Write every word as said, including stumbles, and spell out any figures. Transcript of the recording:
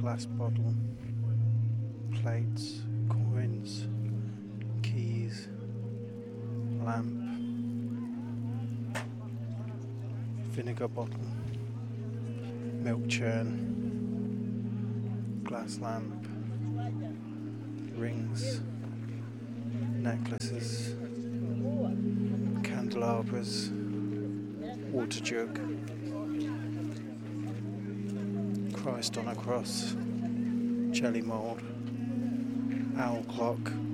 glass bottle, plates, coins, keys, lamp, vinegar bottle, milk churn, glass lamp, rings, necklaces, candelabras, water jug, Christ on a cross, jelly mould, owl clock,